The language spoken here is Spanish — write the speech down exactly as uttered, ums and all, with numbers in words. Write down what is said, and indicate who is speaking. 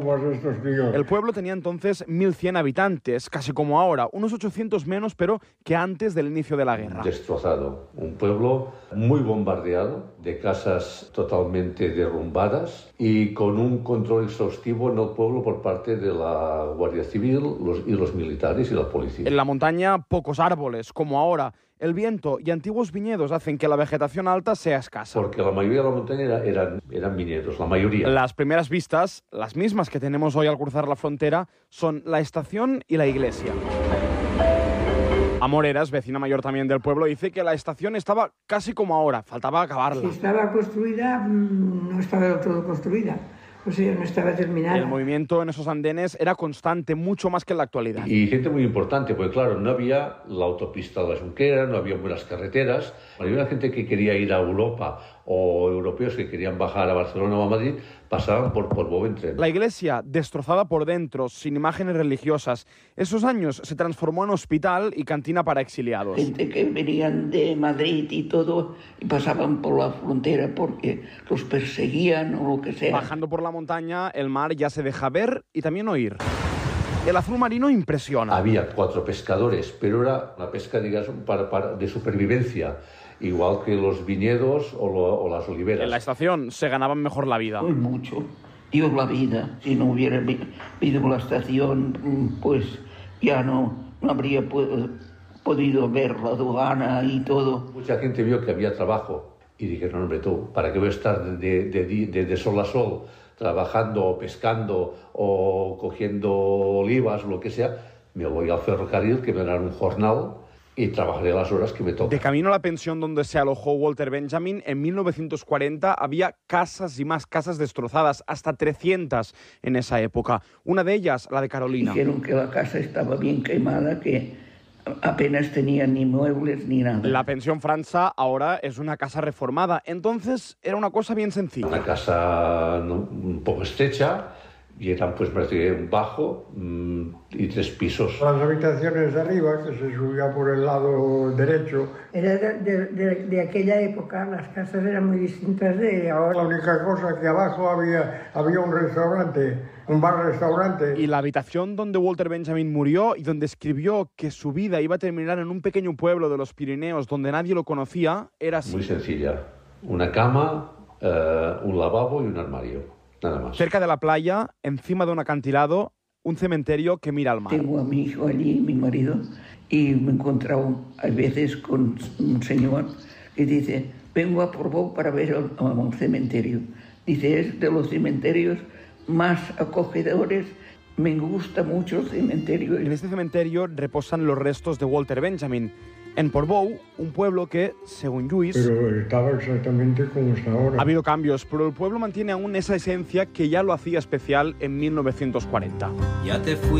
Speaker 1: pues estos tíos.
Speaker 2: El pueblo tenía entonces mil cien habitantes, casi como ahora, unos ochocientos menos, pero que antes del inicio de la guerra.
Speaker 3: Destrozado, un pueblo muy bombardeado, de casas totalmente derrumbadas y con un control exhaustivo en el pueblo por parte de la Guardia Civil los, y los militares y la policía.
Speaker 2: En la montaña, pocos árboles, como ahora. El viento y antiguos viñedos hacen que la vegetación alta sea escasa.
Speaker 3: Porque la mayoría de la montaña era, eran, eran viñedos, la mayoría.
Speaker 2: Las primeras vistas, las mismas que tenemos hoy al cruzar la frontera, son la estación y la iglesia. Amoreras, vecina mayor también del pueblo, dice que la estación estaba casi como ahora, faltaba acabarla.
Speaker 4: Si estaba construida, no estaba del todo construida. O sea, no estaba terminada.
Speaker 2: El movimiento en esos andenes era constante, mucho más que en la actualidad.
Speaker 3: Y gente muy importante, porque claro, no había la autopista de la Junquera, no había buenas carreteras. Había gente que quería ir a Europa o europeos que querían bajar a Barcelona o a Madrid, pasaban por, por Bou en tren.
Speaker 2: La iglesia, destrozada por dentro, sin imágenes religiosas. Esos años se transformó en hospital y cantina para exiliados.
Speaker 5: Gente que venían de Madrid y todo, y pasaban por la frontera porque los perseguían o lo que sea.
Speaker 2: Bajando por la montaña, el mar ya se deja ver y también oír. El azul marino impresiona.
Speaker 3: Había cuatro pescadores, pero era una pesca, digamos, para, para, de supervivencia, igual que los viñedos o, lo, o las oliveras.
Speaker 2: En la estación se ganaban mejor la vida.
Speaker 5: Muy mucho. Dios la vida. Si no hubiera habido la estación, pues ya no, no habría podido ver la aduana y todo.
Speaker 3: Mucha gente vio que había trabajo y dijeron, hombre, tú, ¿para qué voy a estar de, de, de, de sol a sol trabajando o pescando o cogiendo olivas o lo que sea? Me voy al ferrocarril, que me darán un jornal y trabajaré las horas que me tocan.
Speaker 2: De camino a la pensión donde se alojó Walter Benjamin, en mil novecientos cuarenta había casas y más casas destrozadas, hasta trescientas en esa época. Una de ellas, la de Carolina.
Speaker 5: Dijeron que la casa estaba bien quemada, que apenas tenía ni muebles ni nada.
Speaker 2: La pensión França ahora es una casa reformada. Entonces era una cosa bien sencilla.
Speaker 3: Una casa ¿no? un poco estrecha y eran pues un bajo mmm, y tres pisos.
Speaker 1: Las habitaciones de arriba, que se subía por el lado derecho.
Speaker 4: Era de, de, de, de aquella época, las casas eran muy distintas de ahora.
Speaker 1: La única cosa que abajo había, había un restaurante, un bar-restaurante.
Speaker 2: Y la habitación donde Walter Benjamin murió y donde escribió que su vida iba a terminar en un pequeño pueblo de los Pirineos donde nadie lo conocía, era así.
Speaker 3: Muy sencilla. Una cama, eh, un lavabo y un armario. Nada más.
Speaker 2: Cerca de la playa, encima de un acantilado, un cementerio que mira al mar.
Speaker 5: Tengo a mi hijo allí, mi marido, y me he encontrado a veces con un señor que dice, vengo a Portbou para ver a un cementerio. Dice, es de los cementerios más acogedores, me gusta mucho el cementerio.
Speaker 2: En este cementerio reposan los restos de Walter Benjamin. En Portbou, un pueblo que, según Lluís...
Speaker 1: Pero estaba exactamente como está ahora.
Speaker 2: Ha habido cambios, pero el pueblo mantiene aún esa esencia que ya lo hacía especial en mil novecientos cuarenta.
Speaker 6: Ya te fui.